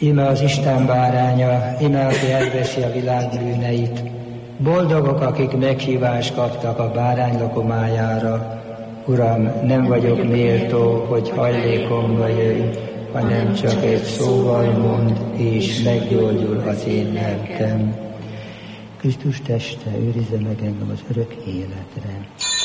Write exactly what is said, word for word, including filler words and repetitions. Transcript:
Íme az Isten báránya, íme aki elveszi a világ bűneit. Boldogok, akik meghívást kaptak a bárány lakomájára. Uram, nem vagyok méltó, hogy hajlékomba jöjj, hanem csak egy szóval mond, és meggyógyul az én lelkem. Krisztus teste őrizze meg engem az örök életre.